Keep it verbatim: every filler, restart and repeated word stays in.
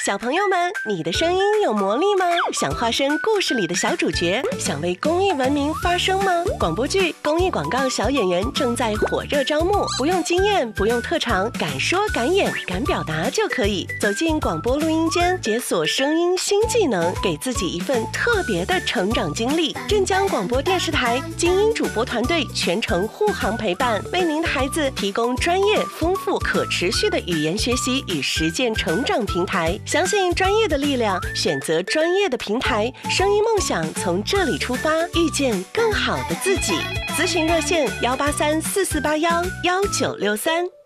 小朋友们，你的声音有魔力吗？想化身故事里的小主角，想为公益文明发声吗？广播剧、公益广告小演员正在火热招募，不用经验，不用特长，敢说敢演敢表达就可以走进广播录音间，解锁声音新技能，给自己一份特别的成长经历。镇江广播电视台精英主播团队全程护航陪伴，为您的孩子提供专业、丰富、可持续的语言学习与实践成长平台。相信专业的力量，选择专业的平台，声音梦想从这里出发，遇见更好的自己。咨询热线：幺八三四四八幺幺九六三。